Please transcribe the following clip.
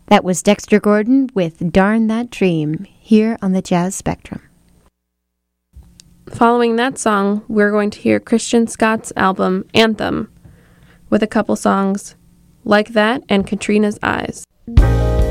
That was Dexter Gordon with Darn That Dream here on the Jazz Spectrum. Following that song, we're going to hear Christian Scott's album Anthem with a couple songs Like That and Katrina's Eyes.